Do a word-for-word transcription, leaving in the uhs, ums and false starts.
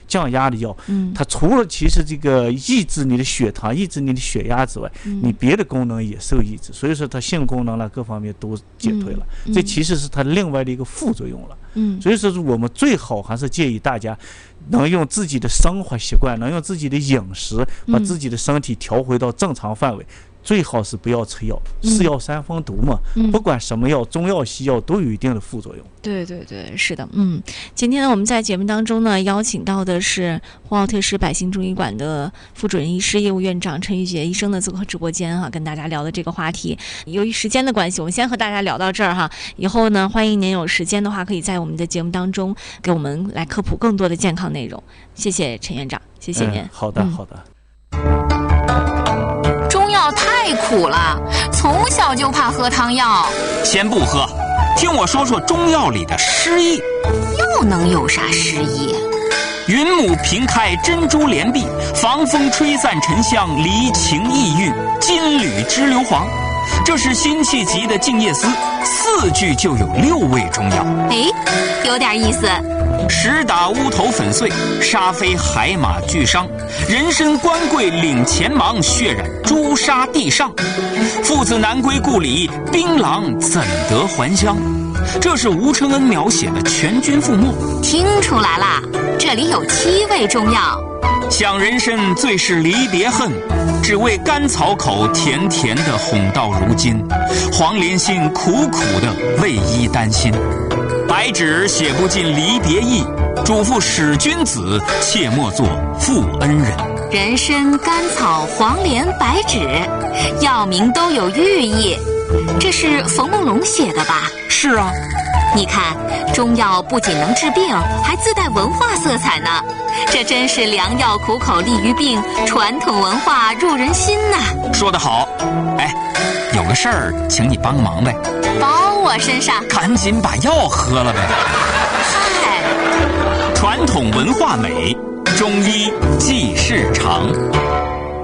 降压的药，嗯，它除了其实这个抑制你的血糖、抑制你的血压之外，嗯、你别的功能也受抑制，所以说它性功能啦各方面都减退了，嗯、这其实是它另外的一个副作用了。嗯，所以说我们最好还是建议大家能用自己的生活习惯，能用自己的饮食，把自己的身体调回到正常范围。最好是不要吃药，是药三分毒嘛、嗯、不管什么药，中药西药都有一定的副作用。 对对对，是的。嗯，今天呢我们在节目当中呢邀请到的是呼和浩特市百兴中医馆的副主任医师、业务院长陈玉杰医生的做客直播间哈、啊，跟大家聊的这个话题。由于时间的关系，我们先和大家聊到这儿哈。以后呢，欢迎您有时间的话，可以在我们的节目当中给我们来科普更多的健康内容。谢谢陈院长，谢谢您。 嗯、好的，好的。 中药太苦了，从小就怕喝汤药。 先不喝，听我说说中药里的诗意。 又能有啥诗意？ 云母平开珍珠帘壁，防风吹散沉香，离情抑郁，金缕织硫磺。这是辛弃疾的《静夜思》，四句就有六味中药。 哎，有点意思。 石打乌头粉碎，沙飞海马俱伤。人参官桂领前芒，血染朱砂地上。父子难归故里，槟榔怎得还乡？这是吴承恩描写的全军覆没。 听出来了，这里有七味中药。 想人参最是离别恨，只为甘草口甜甜的哄到如今。黄连心苦苦的为伊担心。白纸写不尽离别意，嘱咐使君子，切莫作负恩人。 人参、甘草、黄连、白芷，药名都有寓意。这是冯梦龙写的吧？ 是啊。 你看，中药不仅能治病，还自带文化色彩呢。这真是良药苦口利于病，传统文化入人心呐。 说得好。哎，有个事儿请你帮忙呗。 包我身上。 赶紧把药喝了呗。 嗨， 传统文化美，中医记事长。